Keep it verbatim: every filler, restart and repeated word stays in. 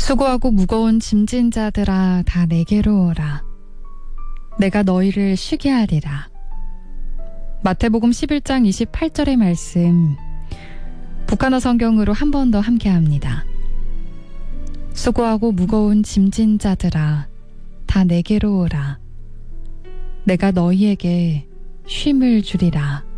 수고하고 무거운 짐진 자들아 다 내게로 오라. 내가 너희를 쉬게 하리라. 마태복음 십일 장 이십팔 절의 말씀, 북한어 성경으로 한 번 더 함께합니다. 수고하고 무거운 짐진 자들아 다 내게로 오라. 내가 너희에게 쉼을 주리라.